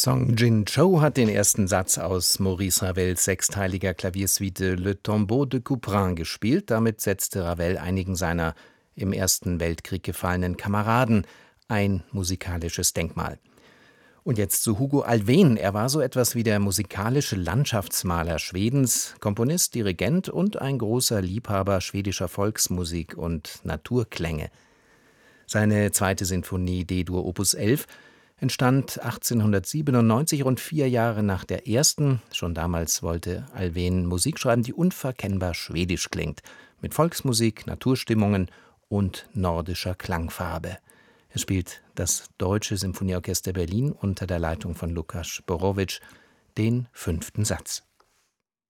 Song Jin Cho hat den ersten Satz aus Maurice Ravels sechsteiliger Klaviersuite Le Tombeau de Couperin gespielt. Damit setzte Ravel einigen seiner im Ersten Weltkrieg gefallenen Kameraden ein musikalisches Denkmal. Und jetzt zu Hugo Alfvén. Er war so etwas wie der musikalische Landschaftsmaler Schwedens, Komponist, Dirigent und ein großer Liebhaber schwedischer Volksmusik und Naturklänge. Seine zweite Sinfonie D-Dur Opus 11 entstand 1897, rund 4 Jahre nach der ersten. Schon damals wollte Alfvén Musik schreiben, die unverkennbar schwedisch klingt, mit Volksmusik, Naturstimmungen und nordischer Klangfarbe. Es spielt das Deutsche Symphonieorchester Berlin unter der Leitung von Lukas Borowitsch den 5. Satz.